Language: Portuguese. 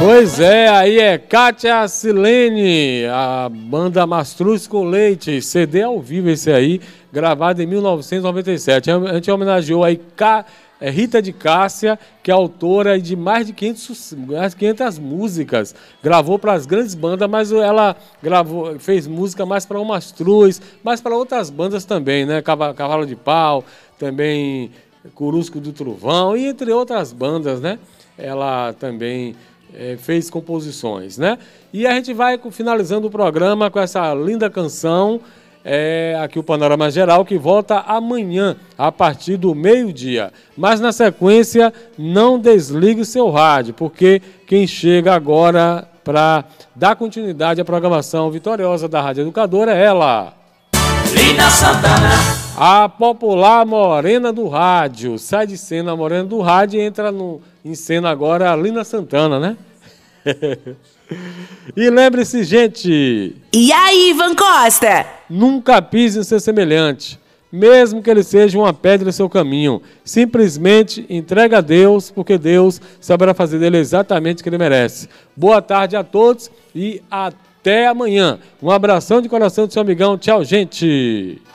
Pois é, aí é Kátia Silene, a banda Mastruz com Leite, CD ao vivo esse aí, gravado em 1997. A gente homenageou aí Rita de Cássia, que é autora de mais de 500 músicas, gravou para as grandes bandas, mas ela fez música mais para o Mastruz, mas para outras bandas também, né? Cavalo de Pau, também Curusco do Trovão, e entre outras bandas, né? Ela também fez composições, né? E a gente vai finalizando o programa com essa linda canção, aqui o Panorama Geral, que volta amanhã, a partir do meio-dia. Mas na sequência, não desligue o seu rádio, porque quem chega agora para dar continuidade à programação vitoriosa da Rádio Educadora é ela. Lina Santana. A popular morena do rádio. Sai de cena a morena do rádio e entra em cena agora a Lina Santana, né? E lembre-se, gente... E aí, Ivan Costa? Nunca pise em seu semelhante, mesmo que ele seja uma pedra em seu caminho. Simplesmente entregue a Deus, porque Deus saberá fazer dele exatamente o que ele merece. Boa tarde a todos e até amanhã. Um abração de coração do seu amigão. Tchau, gente!